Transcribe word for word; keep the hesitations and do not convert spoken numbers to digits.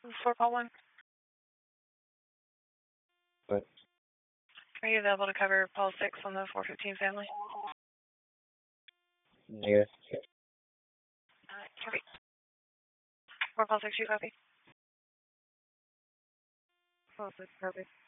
This is four Paul one. What? Are you available to cover Paul six on the four fifteen family? Negative. Uh, copy. four Paul six, you copy? Paul six, copy.